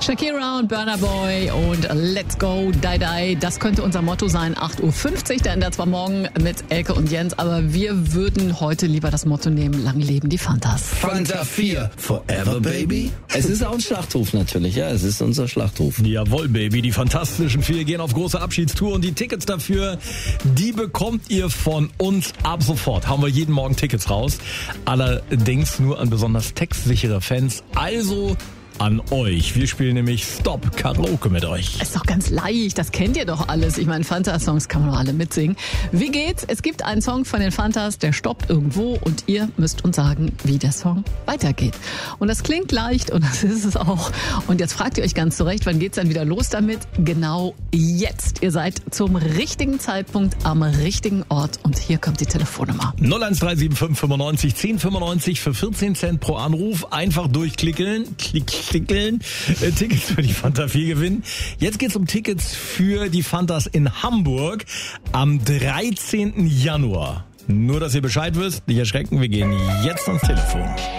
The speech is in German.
Shakira und Burna Boy und Let's Go, Die Die. Das könnte unser Motto sein, 8.50 Uhr. Der ändert zwar morgen mit Elke und Jens, aber wir würden heute lieber das Motto nehmen, lang leben die Fantas. Fanta 4, forever baby. Es ist auch ein Schlachtruf natürlich, ja, es ist unser Schlachtruf. Jawohl, Baby, die Fantastischen Vier gehen auf große Abschiedstour und die Tickets dafür, die bekommt ihr von uns ab sofort. Haben wir jeden Morgen Tickets raus, allerdings nur an besonders textsichere Fans, also an euch. Wir spielen nämlich Stop Karaoke mit euch. Ist doch ganz leicht, das kennt ihr doch alles. Ich meine, Fanta-Songs kann man doch alle mitsingen. Wie geht's? Es gibt einen Song von den Fantas, der stoppt irgendwo und ihr müsst uns sagen, wie der Song weitergeht. Und das klingt leicht und das ist es auch. Und jetzt fragt ihr euch ganz zurecht, wann geht's dann wieder los damit? Genau jetzt. Ihr seid zum richtigen Zeitpunkt am richtigen Ort und hier kommt die Telefonnummer. 01375 95 1095 für 14 Cent pro Anruf. Einfach durchklickeln. Tickets für die Fanta 4 gewinnen. Jetzt geht's um Tickets für die Fantas in Hamburg am 13. Januar. Nur, dass ihr Bescheid wisst, nicht erschrecken, wir gehen jetzt ans Telefon.